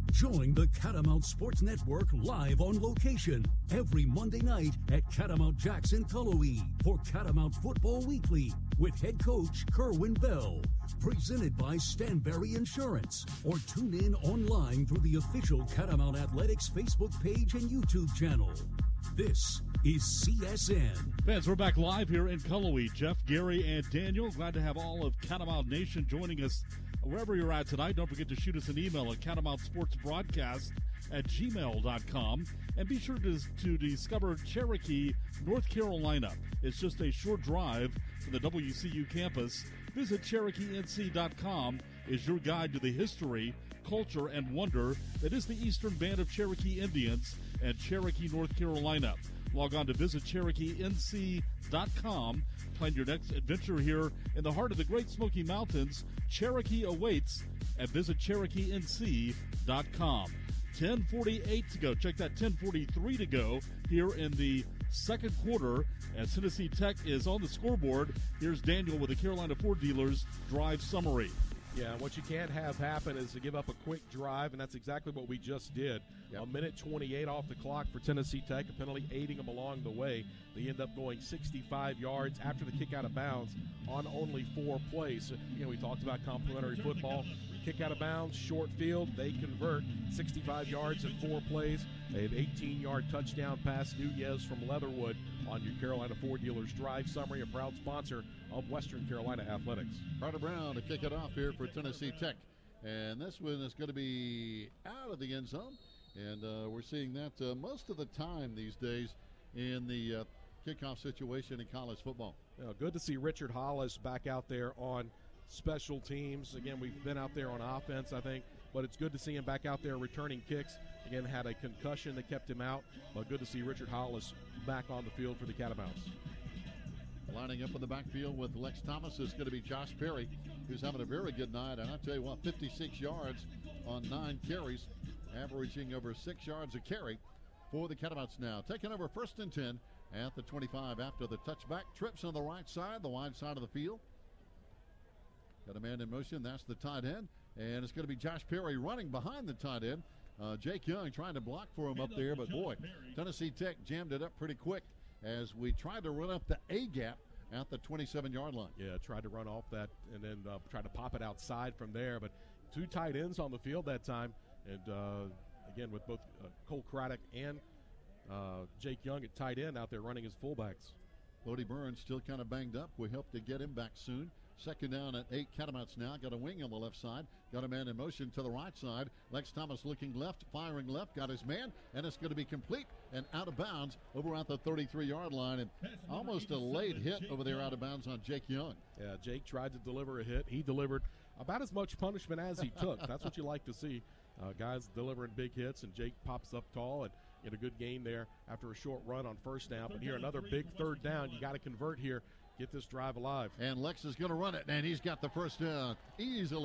Join the Catamount Sports Network live on location every Monday night at Catamount Jackson Cullowhee for Catamount Football Weekly with head coach Kerwin Bell. Presented by Stanberry Insurance. Or tune in online through the official Catamount Athletics Facebook page and YouTube channel. This is CSN. Fans, we're back live here in Cullowhee. Jeff, Gary, and Daniel. Glad to have all of Catamount Nation joining us wherever you're at tonight. Don't forget to shoot us an email at catamountsportsbroadcast@gmail.com. And be sure to discover Cherokee, North Carolina. It's just a short drive from the WCU campus. Visit CherokeeNC.com is your guide to the history, culture, and wonder that is the Eastern Band of Cherokee Indians and Cherokee, North Carolina. Log on to visit CherokeeNC.com. Plan your next adventure here in the heart of the Great Smoky Mountains. Cherokee awaits at visit CherokeeNC.com. 10:48 to go. Check that 10:43 to go here in the second quarter as Tennessee Tech is on the scoreboard. Here's Daniel with the Carolina Ford Dealers drive summary. Yeah, what you can't have happen is to give up a quick drive, and that's exactly what we just did. Yep. A minute 28 off the clock for Tennessee Tech, a penalty aiding them along the way. They end up going 65 yards after the kick out of bounds on only 4 plays. So, we talked about complementary football. Kick out of bounds, short field, they convert 65 yards in 4 plays. They have 18-yard touchdown pass, Nunez from Leatherwood on your Carolina Ford Dealers drive summary, a proud sponsor of Western Carolina Athletics. Carter Brown to kick it off here for Tennessee Tech. And this one is going to be out of the end zone. And we're seeing that most of the time these days in the kickoff situation in college football. Good to see Richard Hollis back out there on special teams. Again, we've been out there on offense, I think, but it's good to see him back out there returning kicks. Again, had a concussion that kept him out, but good to see Richard Hollis back on the field for the Catamounts. Lining up in the backfield with Lex Thomas is going to be Josh Perry, who's having a very good night. And I'll tell you what, 56 yards on 9 carries, averaging over 6 yards a carry for the Catamounts now. Taking over 1st and 10 at the 25 after the touchback. Trips on the right side, the wide side of the field. Got a man in motion. That's the tight end. And it's going to be Josh Perry running behind the tight end. Jake Young trying to block for him up there. But, boy, Tennessee Tech jammed it up pretty quick as we tried to run up the A-gap at the 27-yard line. Yeah, tried to run off that and then tried to pop it outside from there. But 2 tight ends on the field that time. And, again, with both Cole Craddock and Jake Young at tight end out there running as fullbacks. Lodi Burns still kind of banged up. We hope to get him back soon. 2nd down at 8. Catamounts now. Got a wing on the left side. Got a man in motion to the right side. Lex Thomas looking left, firing left. Got his man, and it's going to be complete and out of bounds over at the 33-yard line. And almost a late hit over there out of bounds on Jake Young. Yeah, Jake tried to deliver a hit. He delivered about as much punishment as he took. That's what you like to see. Guys delivering big hits, and Jake pops up tall and get a good gain there after a short run on 1st down. But here, another big 3rd down. You got to convert here. Get this drive alive. And Lex is going to run it, and he's got the 1st down easily.